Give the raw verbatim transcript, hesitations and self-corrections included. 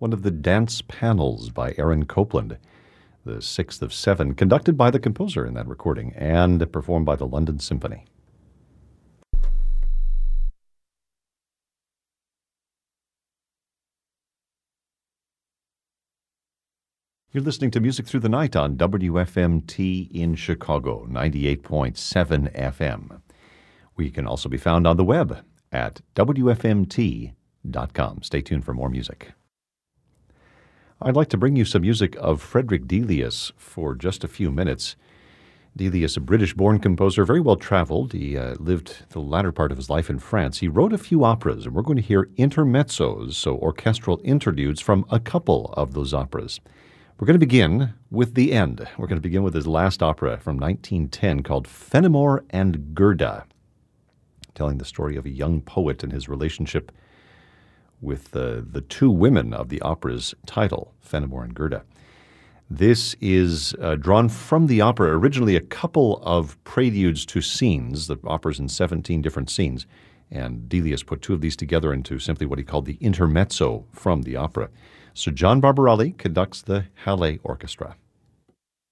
one of the dance panels by Aaron Copland, the sixth of seven, conducted by the composer in that recording and performed by the London Symphony. You're listening to Music Through the Night on W F M T in Chicago, ninety-eight point seven F M. We can also be found on the web at W F M T dot com. Stay tuned for more music. I'd like to bring you some music of Frederick Delius for just a few minutes. Delius, a British-born composer, very well-traveled. He uh, lived the latter part of his life in France. He wrote a few operas, and we're going to hear intermezzos, so orchestral interludes from a couple of those operas. We're going to begin with the end. We're going to begin with his last opera from nineteen ten called Fenimore and Gerda, telling the story of a young poet and his relationship with the, the two women of the opera's title, Fenimore and Gerda. This is uh, drawn from the opera, originally a couple of preludes to scenes. The opera's in seventeen different scenes, and Delius put two of these together into simply what he called the intermezzo from the opera. Sir John Barbarelli conducts the Halle Orchestra.